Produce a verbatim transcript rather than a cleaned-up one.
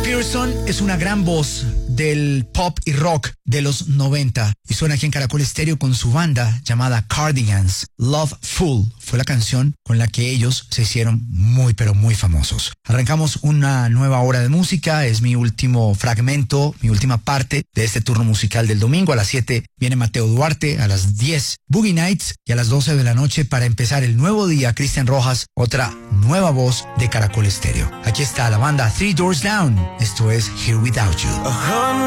Pearson es una gran voz del pop y rock de los noventa y suena aquí en Caracol Estéreo con su banda llamada Cardigans. Loveful fue la canción con la que ellos se hicieron muy pero muy famosos. Arrancamos una nueva hora de música, es mi último fragmento, mi última parte de este turno musical del domingo. A las siete viene Mateo Duarte, a las diez Boogie Nights y a las doce de la noche para empezar el nuevo día Cristian Rojas, otra nueva voz de Caracol Estéreo. Aquí está la banda Three Doors Down, esto es Here Without You.